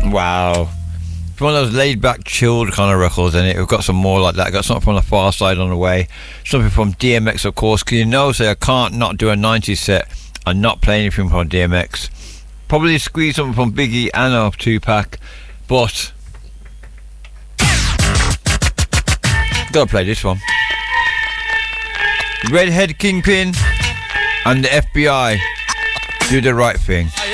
Wow. It's one of those laid-back, chilled kind of records, and we've got some more like that. I've got something from the Far Side on the way. Something from DMX, of course, because you know, I can't not do a 90s set and not play anything from DMX. Probably squeeze something from Biggie and a Tupac, but gotta play this one. Redhead Kingpin and the FBI, Do the Right Thing.